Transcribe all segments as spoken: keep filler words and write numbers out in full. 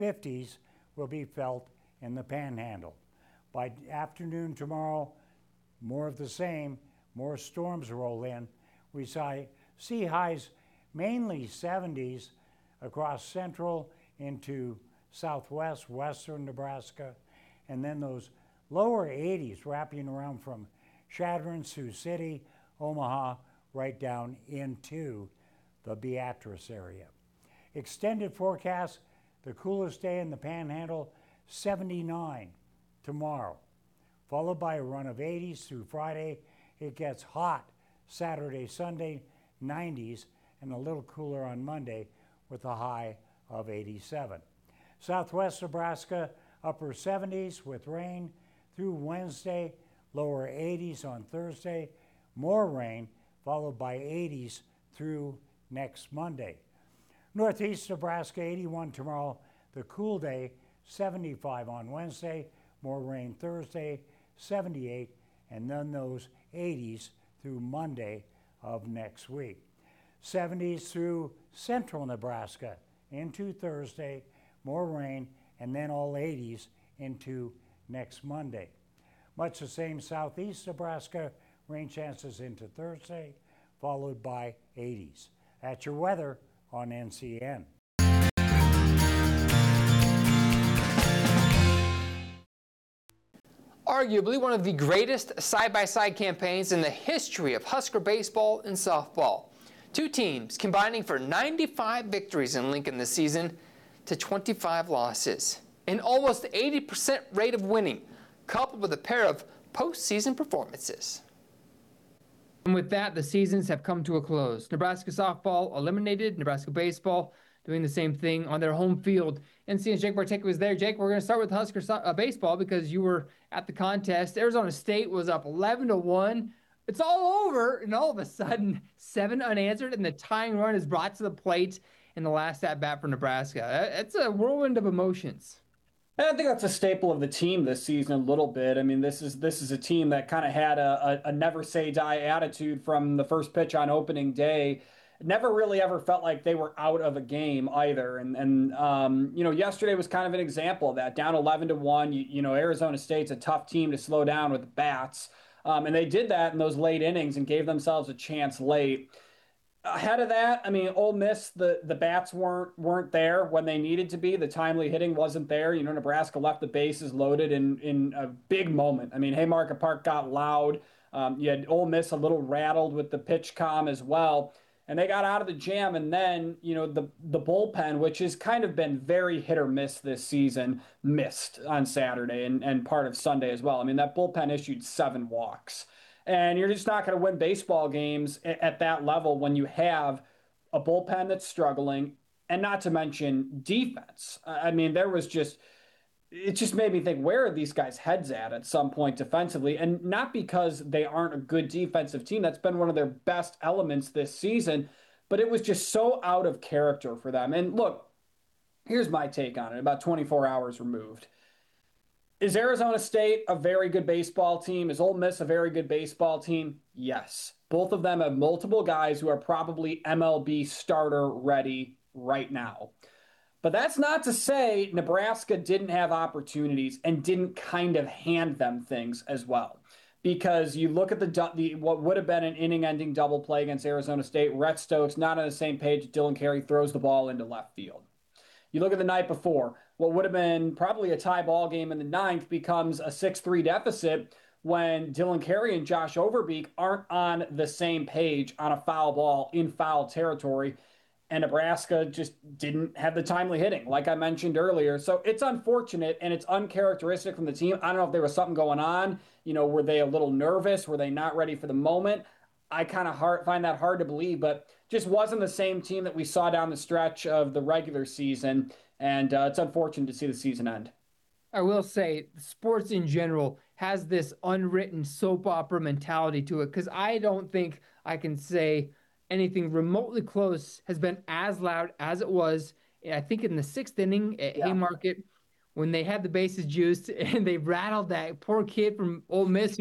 fifties will be felt in the Panhandle. By afternoon tomorrow, more of the same, more storms roll in. We see highs mainly seventies across central into southwest, western Nebraska, and then those lower eighties wrapping around from Chadron, Sioux City, Omaha, right down into the Beatrice area. Extended forecast, the coolest day in the Panhandle, seventy-nine tomorrow, followed by a run of eighties through Friday. It gets hot Saturday, Sunday, nineties, and a little cooler on Monday with a high of eighty-seven. Southwest Nebraska, upper seventies with rain through Wednesday, lower eighties on Thursday, more rain, followed by eighties through next Monday. Northeast Nebraska, eighty-one tomorrow, the cool day, seventy-five on Wednesday, more rain Thursday, seventy-eight, and then those eighties through Monday of next week. seventies through central Nebraska into Thursday, more rain, and then all eighties into next Monday. Much the same southeast Nebraska, rain chances into Thursday, followed by eighties. That's your weather on N C N. Arguably one of the greatest side-by-side campaigns in the history of Husker baseball and softball. Two teams combining for ninety-five victories in Lincoln this season to twenty-five losses. An almost eighty percent rate of winning, coupled with a pair of postseason performances. And with that, the seasons have come to a close. Nebraska softball eliminated, Nebraska baseball doing the same thing on their home field. N C N's Jake Bartek was there. Jake, we're going to start with Husker so- uh, baseball because you were at the contest. Arizona State was up eleven to one. It's all over, and all of a sudden, seven unanswered, and the tying run is brought to the plate in the last at-bat for Nebraska. It's a whirlwind of emotions. And I think that's a staple of the team this season a little bit. I mean, this is this is a team that kind of had a, a, a never say die attitude from the first pitch on opening day. Never really ever felt like they were out of a game either. And, and um, you know, yesterday was kind of an example of that. Down eleven to one, you, you know, Arizona State's a tough team to slow down with the bats. Um, and they did that in those late innings and gave themselves a chance late. Ahead of that, I mean, Ole Miss, the, the bats weren't weren't there when they needed to be. The timely hitting wasn't there. You know, Nebraska left the bases loaded in, in a big moment. I mean, Haymarket Park got loud. Um, you had Ole Miss a little rattled with the pitch com as well. And they got out of the jam, and then, you know, the the bullpen, which has kind of been very hit or miss this season, missed on Saturday and, and part of Sunday as well. I mean, that bullpen issued seven walks. And you're just not going to win baseball games at that level when you have a bullpen that's struggling, and not to mention defense. I mean, there was just, it just made me think, where are these guys' heads at at some point defensively? And not because they aren't a good defensive team. That's been one of their best elements this season, but it was just so out of character for them. And look, here's my take on it, about twenty-four hours removed. Is Arizona State a very good baseball team? Is Ole Miss a very good baseball team? Yes. Both of them have multiple guys who are probably M L B starter ready right now. But that's not to say Nebraska didn't have opportunities and didn't kind of hand them things as well. Because you look at the, the what would have been an inning-ending double play against Arizona State. Rhett Stokes not on the same page. Dylan Carey throws the ball into left field. You look at the night before, what would have been probably a tie ball game in the ninth becomes a six three deficit when Dylan Carey and Josh Overbeek aren't on the same page on a foul ball in foul territory, and Nebraska just didn't have the timely hitting, like I mentioned earlier. So it's unfortunate, and it's uncharacteristic from the team. I don't know if there was something going on. You know, were they a little nervous? Were they not ready for the moment? I kind of hard, find that hard to believe, but just wasn't the same team that we saw down the stretch of the regular season, and uh, it's unfortunate to see the season end. I will say, sports in general has this unwritten soap opera mentality to it, because I don't think I can say anything remotely close has been as loud as it was, I think, in the sixth inning at yeah. Haymarket, when they had the bases juiced and they rattled that poor kid from Ole Miss who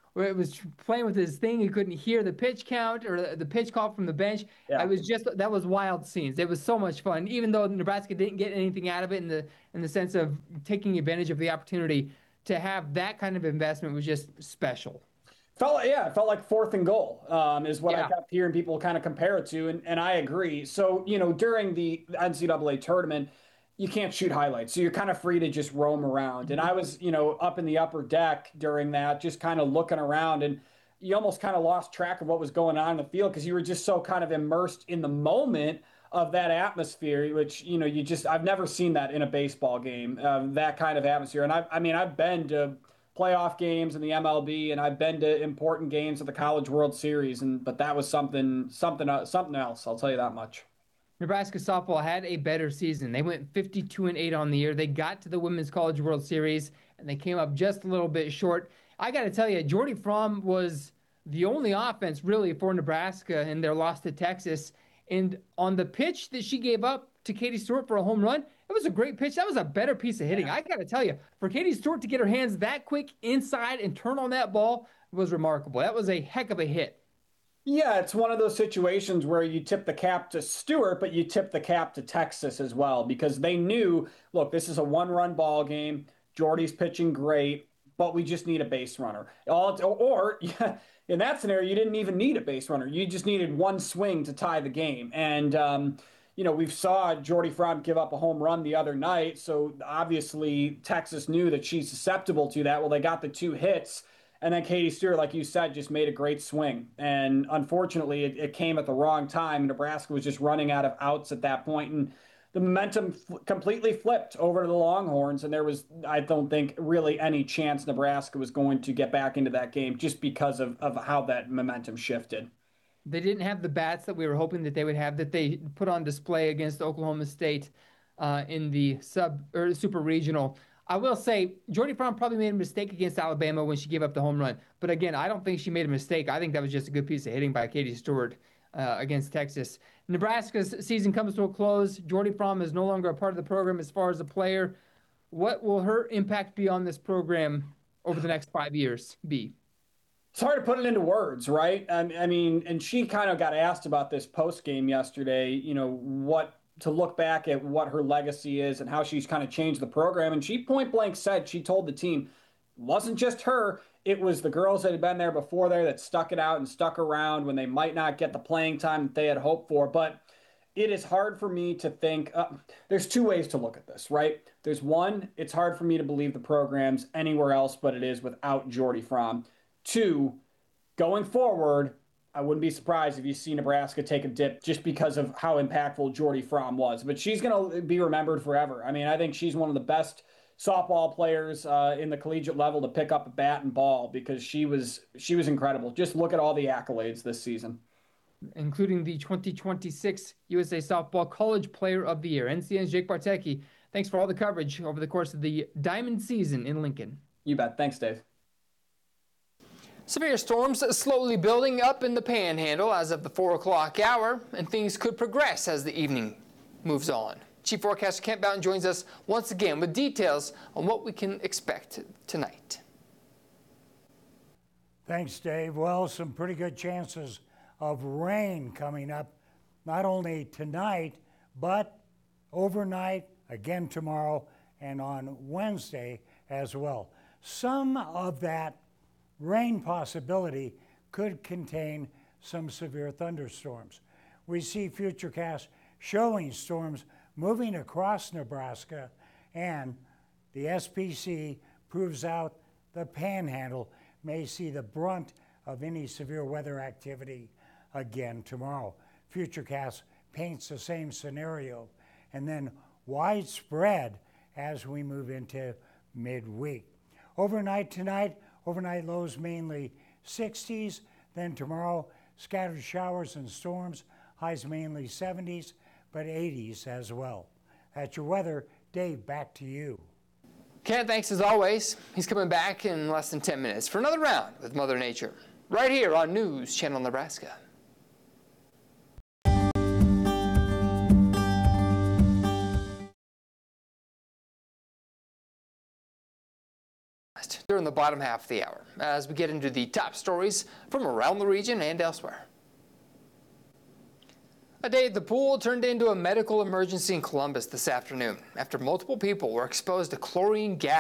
where it was playing with his thing. He couldn't hear the pitch count or the pitch call from the bench. Yeah. I was just that was wild scenes. It was so much fun, even though Nebraska didn't get anything out of it in the in the sense of taking advantage of the opportunity. To have that kind of investment was just special. Felt yeah, it felt like fourth and goal um, is what Yeah. I kept hearing people kind of compare it to, and, and I agree. So you know, during the N C double A tournament, you can't shoot highlights, so you're kind of free to just roam around. And I was you know up in the upper deck during that, just kind of looking around, and you almost kind of lost track of what was going on in the field because you were just so kind of immersed in the moment of that atmosphere, which you know you just I've never seen that in a baseball game, uh, that kind of atmosphere. And I I mean I've been to playoff games in the M L B, and I've been to important games of the College World Series, and but that was something something uh, something else. I'll tell you that much. Nebraska softball had a better season. They went fifty-two and eight on the year. They got to the Women's College World Series, and they came up just a little bit short. I got to tell you, Jordy Fromm was the only offense really for Nebraska in their loss to Texas. And on the pitch that she gave up to Katie Stewart for a home run, it was a great pitch. That was a better piece of hitting. I got to tell you, for Katie Stewart to get her hands that quick inside and turn on that ball was remarkable. That was a heck of a hit. Yeah, it's one of those situations where you tip the cap to Stewart, but you tip the cap to Texas as well because they knew, look, this is a one-run ball game. Jordy's pitching great, but we just need a base runner. All or yeah, in that scenario, you didn't even need a base runner. You just needed one swing to tie the game. And um, you know, we saw Jordy Fromm give up a home run the other night, so obviously Texas knew that she's susceptible to that. Well, they got the two hits. And then Katie Stewart, like you said, just made a great swing. And unfortunately, it, it came at the wrong time. Nebraska was just running out of outs at that point, and the momentum f- completely flipped over to the Longhorns. And there was, I don't think, really any chance Nebraska was going to get back into that game just because of, of how that momentum shifted. They didn't have the bats that we were hoping that they would have that they put on display against Oklahoma State uh, in the sub or super regional. I will say, Jordy Fromm probably made a mistake against Alabama when she gave up the home run. But again, I don't think she made a mistake. I think that was just a good piece of hitting by Katie Stewart uh, against Texas. Nebraska's season comes to a close. Jordy Fromm is no longer a part of the program as far as a player. What will her impact be on this program over the next five years be? It's hard to put it into words, right? I, I mean, and she kind of got asked about this post game yesterday, you know, what to look back at what her legacy is and how she's kind of changed the program. And she point blank said, she told the team, it wasn't just her, it was the girls that had been there before there that stuck it out and stuck around when they might not get the playing time that they had hoped for. But it is hard for me to think, uh, there's two ways to look at this, right? There's one, it's hard for me to believe the program's anywhere else but it is without Jordy Fromm. Two, going forward, I wouldn't be surprised if you see Nebraska take a dip just because of how impactful Jordy Fromm was. But she's going to be remembered forever. I mean, I think she's one of the best softball players uh, in the collegiate level to pick up a bat and ball because she was she was incredible. Just look at all the accolades this season. Including the twenty twenty-six U S A Softball College Player of the Year. N C N's Jake Bartecki, thanks for all the coverage over the course of the Diamond season in Lincoln. You bet. Thanks, Dave. Severe storms slowly building up in the Panhandle as of the four o'clock hour, and things could progress as the evening moves on. Chief Forecaster Kent Boughton joins us once again with details on what we can expect tonight. Thanks, Dave. Well, some pretty good chances of rain coming up, not only tonight, but overnight, again tomorrow, and on Wednesday as well. Some of that rain possibility could contain some severe thunderstorms. We see Futurecast showing storms moving across Nebraska, and the S P C proves out the Panhandle may see the brunt of any severe weather activity again tomorrow. Futurecast paints the same scenario, and then widespread as we move into midweek. Overnight tonight, overnight lows mainly sixties, then tomorrow scattered showers and storms, highs mainly seventies, but eighties as well. That's your weather. Dave, back to you. Ken, thanks as always. He's coming back in less than ten minutes for another round with Mother Nature, right here on News Channel Nebraska. during the bottom half of the hour as we get into the top stories from around the region and elsewhere. A day at the pool turned into a medical emergency in Columbus this afternoon after multiple people were exposed to chlorine gas.